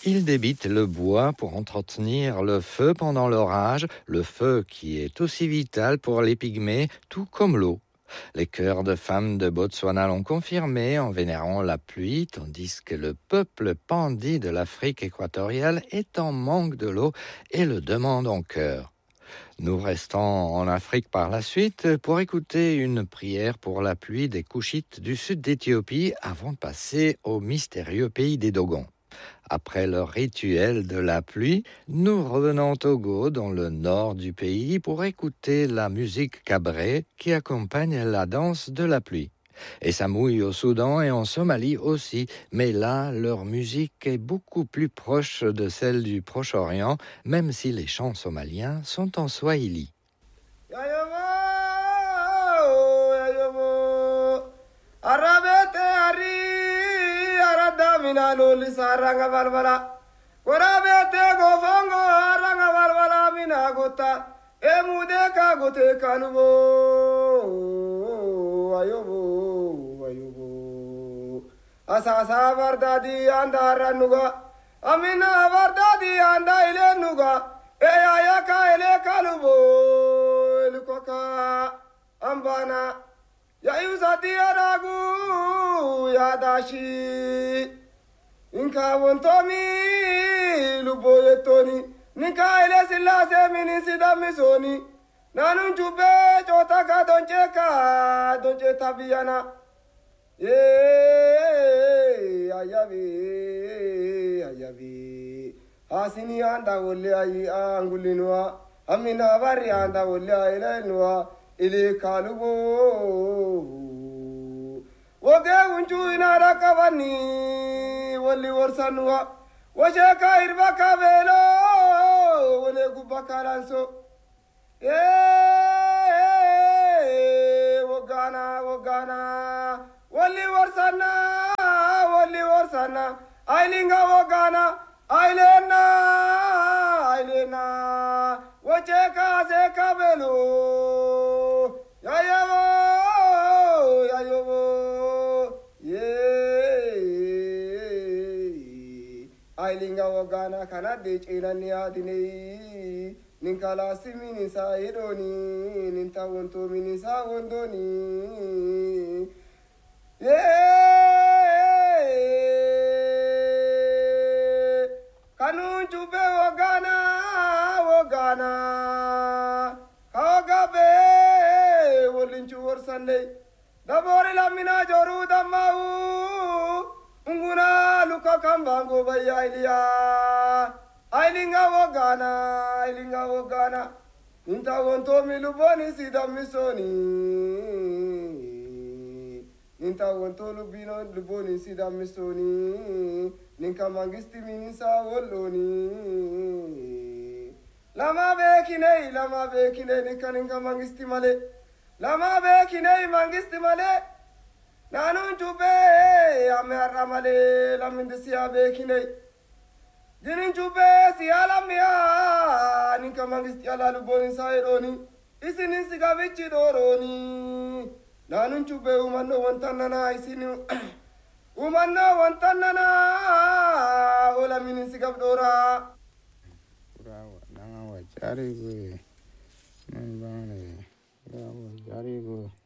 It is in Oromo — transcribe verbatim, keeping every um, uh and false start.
Ils débitent le bois pour entretenir le feu pendant l'orage, le feu qui est aussi vital pour les pygmées, tout comme l'eau. Les chœurs de femmes de Botswana l'ont confirmé en vénérant la pluie, tandis que le peuple pandi de l'Afrique équatoriale est en manque de l'eau et le demande en chœur. Nous restons en Afrique par la suite pour écouter une prière pour la pluie des Couchites du sud d'Éthiopie avant de passer au mystérieux pays des Dogons. Après leur rituel de la pluie, nous revenons au Togo, dans le nord du pays, pour écouter la musique cabré qui accompagne la danse de la pluie. Et ça mouille au Soudan et en Somalie aussi, mais là, leur musique est beaucoup plus proche de celle du Proche-Orient, même si les chants somaliens sont en swahili. Mina loli saranga balbala korabete gofongo aranga balbala mina gota emude ka gote kalubo ayobo ayobo asasa bardadi andara nuga amina bardadi anda ile nuga eya ya ka ile kalubo elikoka ambana ya yuzati aragu ya dashi Inka wontomi luboyetoni Ninka ile silase minisi damisoni Nanun jube chotaka doncheka donche tabiyana Ye ayabi ayabi Hasini anda wole ayi angulinwa Amina bari anda wole ayilenwa Ili kalubo Woge unchu inara kavani Wali warsanwa Wajeka irba kavelo Wale gubaka lanso Eh Wogana wogana Wali warsana Wali warsana Ailinga wogana Ailena Ailena Wajeka se kavelo Yayawo Yayawo Ailinga wogana kana de china ni adine ninkala simini sa idoni ninta wonto mini sa wondoni yeah kanu jube wogana wogana kaogabe wolinchu worsande dabori lamina joru damau Unguna luka kambango baya ilia Ailinga wogana Ailinga wogana Ninta wonto miluboni sida misoni Ninta wonto lubino luboni sida misoni Ninka mangisti minisa woloni Lama bekine lama bekine Ninka ninka mangisti male Lama bekine mangisti male Nanun jube ame aramale laminde siya bekine Dinin jube siya lamia Ninka mangisti ala luboni saironi Isini siga vichi doroni Nanun jube umano wantanana isini Umano wantanana Ola minin siga dora Urawa nanga wajari gue Nambane Urawa wajari gue